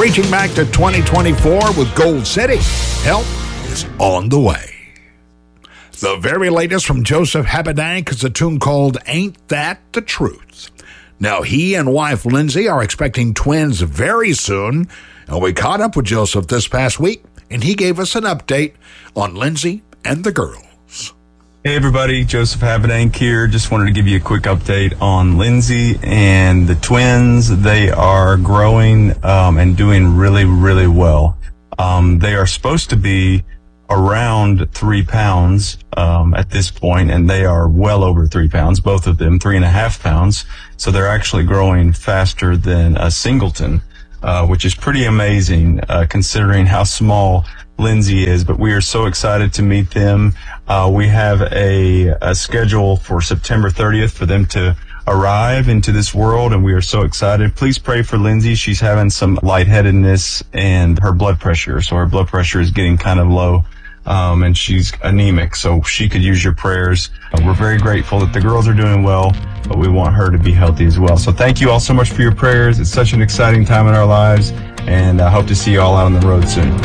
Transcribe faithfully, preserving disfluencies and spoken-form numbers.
Reaching back to twenty twenty-four with Gold City, help is on the way. The very latest from Joseph Habedank is a tune called Ain't That the Truth. Now, he and wife Lindsay are expecting twins very soon, and we caught up with Joseph this past week, and he gave us an update on Lindsay and the girls. Hey everybody, Joseph Habedank here. Just wanted to give you a quick update on Lindsay and the twins. They are growing um, and doing really, really well. Um, they are supposed to be around three pounds um, at this point, and they are well over three pounds, both of them, three and a half pounds. So they're actually growing faster than a singleton, uh, which is pretty amazing uh, considering how small Lindsay is. But we are so excited to meet them. Uh, we have a, a schedule for September thirtieth for them to arrive into this world, and we are so excited. Please pray for Lindsay. She's having some lightheadedness and her blood pressure. So her blood pressure is getting kind of low. Um, and she's anemic, so she could use your prayers. Uh, we're very grateful that the girls are doing well, but we want her to be healthy as well. So thank you all so much for your prayers. It's such an exciting time in our lives, and I hope to see you all out on the road soon.